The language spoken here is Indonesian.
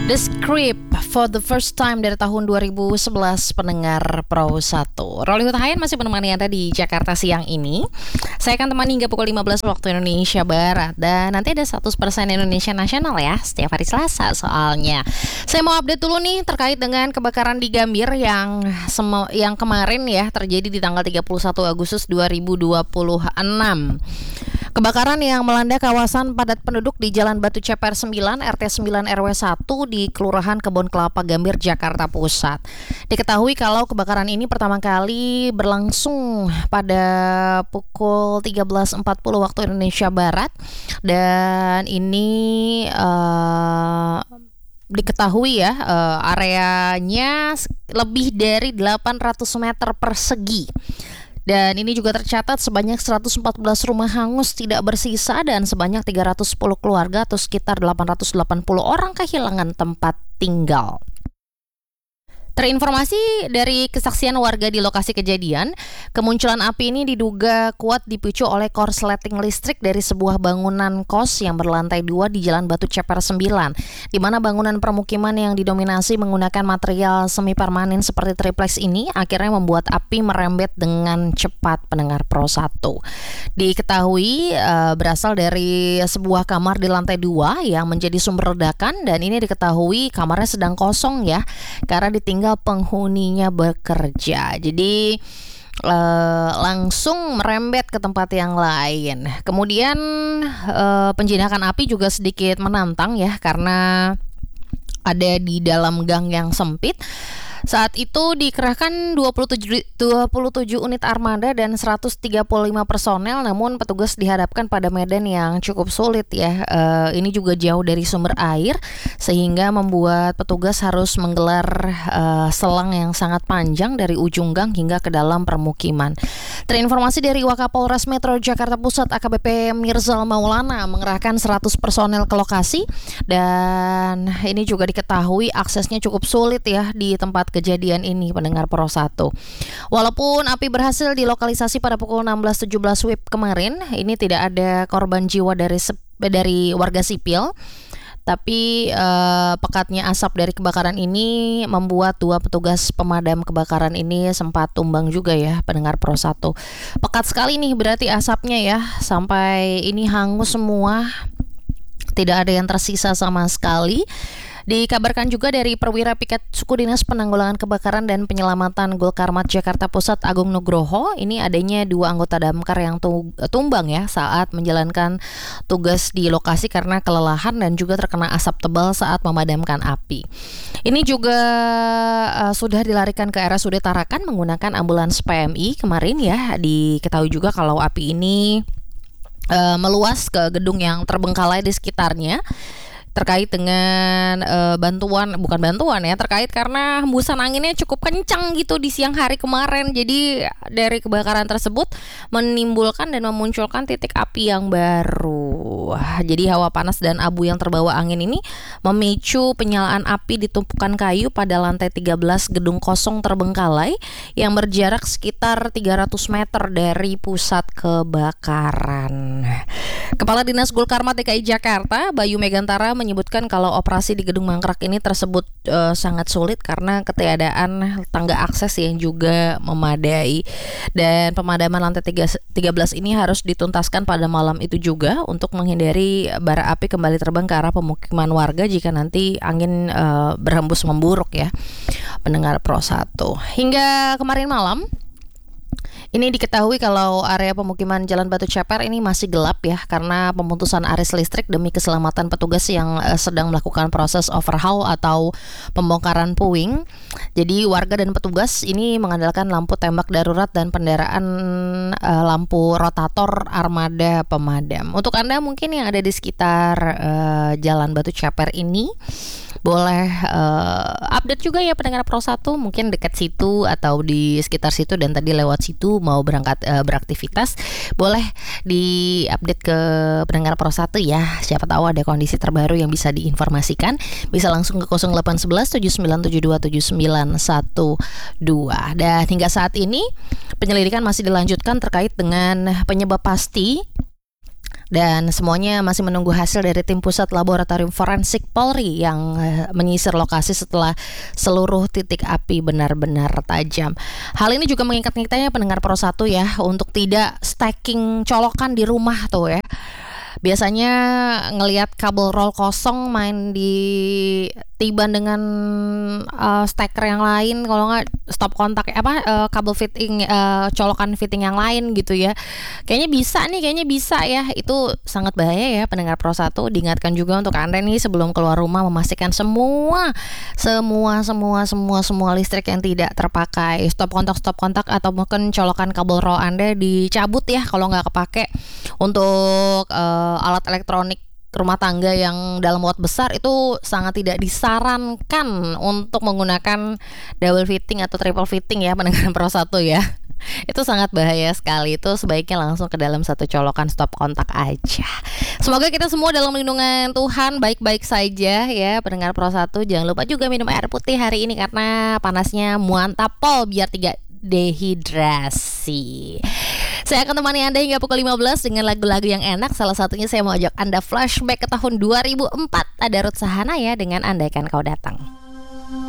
The Script for the first time dari tahun 2011 pendengar Pro 1. Rolly Hutahayan masih menemani Anda di Jakarta siang ini. Saya akan temani hingga pukul 15 waktu Indonesia Barat. Dan nanti ada 100% Indonesia Nasional ya, setiap hari Selasa soalnya. Saya mau update dulu nih terkait dengan kebakaran di Gambir yang kemarin ya terjadi di tanggal 31 Agustus 2026. Kebakaran yang melanda kawasan padat penduduk di Jalan Batu Ceper 9, RT 9 RW 1 di Kelurahan Kebon Kelapa Gambir, Jakarta Pusat. Diketahui kalau kebakaran ini pertama kali berlangsung pada pukul 13.40 waktu Indonesia Barat dan ini diketahui ya areanya lebih dari 800 meter persegi. Dan ini juga tercatat sebanyak 114 rumah hangus tidak bersisa dan sebanyak 310 keluarga atau sekitar 880 orang kehilangan tempat tinggal. Terinformasi dari kesaksian warga di lokasi kejadian, kemunculan api ini diduga kuat dipicu oleh korsleting listrik dari sebuah bangunan kos yang berlantai 2 di Jalan Batu Ceper 9, di mana bangunan permukiman yang didominasi menggunakan material semi permanen seperti triplex ini akhirnya membuat api merembet dengan cepat, pendengar Pro 1. Diketahui berasal dari sebuah kamar di lantai 2 yang menjadi sumber ledakan dan ini diketahui kamarnya sedang kosong ya, karena ditinggal penghuninya bekerja. Jadi langsung merembet ke tempat yang lain. Kemudian penjinakan api juga sedikit menantang ya, karena ada di dalam gang yang sempit. Saat itu dikerahkan 27 unit armada dan 135 personel, namun petugas dihadapkan pada medan yang cukup sulit ya. Ini juga jauh dari sumber air sehingga membuat petugas harus menggelar selang yang sangat panjang dari ujung gang hingga ke dalam permukiman. Terinformasi dari Wakapolres Metro Jakarta Pusat AKBP Mirzal Maulana mengerahkan 100 personel ke lokasi dan ini juga diketahui aksesnya cukup sulit ya di tempat kejadian ini, pendengar Pro 1. Walaupun api berhasil dilokalisasi pada pukul 16.17 WIB kemarin, ini tidak ada korban jiwa dari warga sipil. Tapi pekatnya asap dari kebakaran ini membuat 2 petugas pemadam kebakaran ini sempat tumbang juga ya, pendengar Pro 1. Pekat sekali nih berarti asapnya ya, sampai ini hangus semua, tidak ada yang tersisa sama sekali. Dikabarkan juga dari Perwira Piket Suku Dinas Penanggulangan Kebakaran dan Penyelamatan Gulkarmat Jakarta Pusat Agung Nugroho, ini adanya 2 anggota damkar yang tumbang ya saat menjalankan tugas di lokasi karena kelelahan dan juga terkena asap tebal saat memadamkan api. Ini juga sudah dilarikan ke RSUD Tarakan menggunakan ambulans PMI kemarin ya. Diketahui juga kalau api ini meluas ke gedung yang terbengkalai di sekitarnya. Terkait dengan bukan bantuan ya, terkait karena hembusan anginnya cukup kencang gitu di siang hari kemarin. Jadi dari kebakaran tersebut menimbulkan dan memunculkan titik api yang baru. Jadi hawa panas dan abu yang terbawa angin ini memicu penyalaan api di tumpukan kayu pada lantai 13 gedung kosong terbengkalai yang berjarak sekitar 300 meter dari pusat kebakaran. Kepala Dinas Gulkarmat DKI Jakarta, Bayu Megantara menyebutkan kalau operasi di Gedung Mangkrak ini tersebut sangat sulit karena ketiadaan tangga akses yang juga memadai. Dan pemadaman lantai 13 ini harus dituntaskan pada malam itu juga untuk menghindari bara api kembali terbang ke arah pemukiman warga jika nanti angin berhembus memburuk ya, pendengar Pro 1. Hingga kemarin malam ini diketahui kalau area pemukiman Jalan Batu Ceper ini masih gelap ya, karena pemutusan arus listrik demi keselamatan petugas yang sedang melakukan proses overhaul atau pembongkaran puing. Jadi warga dan petugas ini mengandalkan lampu tembak darurat dan pendaraan lampu rotator armada pemadam. Untuk Anda mungkin yang ada di sekitar Jalan Batu Ceper ini, boleh update juga ya pendengar Pro 1, mungkin dekat situ atau di sekitar situ dan tadi lewat situ mau berangkat beraktivitas, boleh di-update ke pendengar Pro 1 ya. Siapa tahu ada kondisi terbaru yang bisa diinformasikan. Bisa langsung ke 0811 7972 7912. Dan hingga saat ini penyelidikan masih dilanjutkan terkait dengan penyebab pasti Dan semuanya masih menunggu hasil dari tim pusat laboratorium forensik Polri yang menyisir lokasi setelah seluruh titik api benar-benar tajam. Hal ini juga mengingat-ingatnya pendengar Pro 1 ya untuk tidak stacking colokan di rumah tuh ya. Biasanya ngelihat kabel roll kosong main di tiban dengan steker yang lain, kalau nggak stop kontak kabel fitting colokan fitting yang lain gitu ya. Kayaknya bisa ya. Itu sangat bahaya ya pendengar Pro 1. Diingatkan juga untuk Anda nih sebelum keluar rumah memastikan semua listrik yang tidak terpakai, stop kontak atau mungkin colokan kabel roll Anda dicabut ya kalau nggak kepake. Untuk alat elektronik rumah tangga yang dalam watt besar itu sangat tidak disarankan untuk menggunakan double fitting atau triple fitting ya pendengar Pro 1 ya. Itu sangat bahaya sekali. Itu sebaiknya langsung ke dalam satu colokan stop kontak aja. Semoga kita semua dalam lindungan Tuhan baik-baik saja ya pendengar Pro 1. Jangan lupa juga minum air putih hari ini karena panasnya mantap pol biar tidak dehidrasi. Saya akan temani Anda hingga pukul 15 dengan lagu-lagu yang enak. Salah satunya saya mau ajak Anda flashback ke tahun 2004. Ada Ruth Sahanaya dengan Andaikan Kau Datang.